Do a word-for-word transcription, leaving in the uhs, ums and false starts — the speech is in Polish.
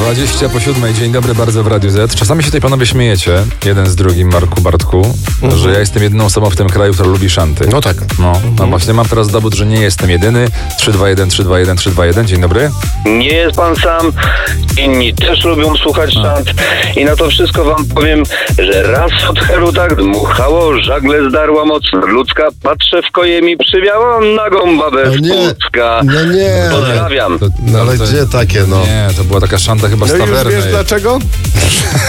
dwadzieścia po siódmej, dzień dobry bardzo w Radiu Z. Czasami się tutaj panowie śmiejecie, jeden z drugim, Marku, Bartku, mhm. że ja jestem jedyną osobą w tym kraju, która lubi szanty. No tak. No, mhm. no właśnie mam teraz dowód, że nie jestem jedyny. trzy dwa jeden, trzy dwa jeden, trzy dwa jeden, dzień dobry. Nie jest pan sam, inni też lubią słuchać szant i na to wszystko wam powiem, że raz od heru tak dmuchało, żagle zdarła mocno ludzka, patrzę w koje mi przywiała nagą babę z Pucka. No nie. Pozdrawiam. No ale gdzie takie, no? Nie, to była taka szanta chyba z No i już tawerny. wiesz dlaczego?